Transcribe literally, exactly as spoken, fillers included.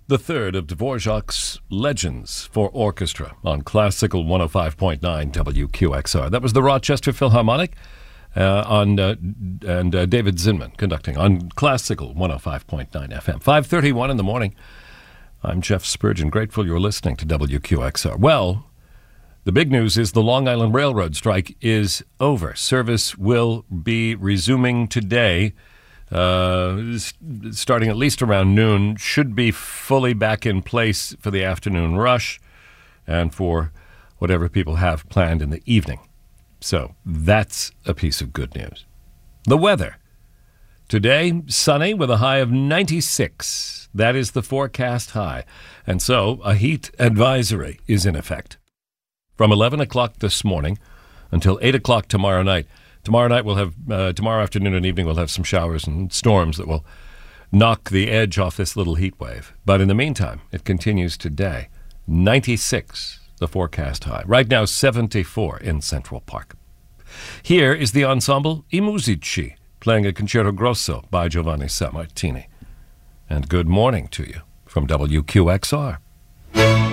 the third of Dvorak's Legends for Orchestra on Classical one oh five point nine W Q X R. That was the Rochester Philharmonic uh, on uh, and uh, David Zinman conducting on Classical one oh five point nine F M. five thirty-one in the morning. I'm Jeff Spurgeon. Grateful you're listening to W Q X R. Well, the big news is the Long Island Railroad strike is over. Service will be resuming today. Uh, starting at least around noon, should be fully back in place for the afternoon rush and for whatever people have planned in the evening. So that's a piece of good news. The weather. Today, sunny with a high of ninety-six. That is the forecast high. And so a heat advisory is in effect. From eleven o'clock this morning until eight o'clock tomorrow night. Tomorrow night we'll have, uh, tomorrow afternoon and evening we'll have some showers and storms that will knock the edge off this little heat wave. But in the meantime, it continues today. ninety-six, the forecast high. Right now, seventy-four in Central Park. Here is the ensemble I Musici, playing a Concerto Grosso by Giovanni Sammartini. And good morning to you from W Q X R.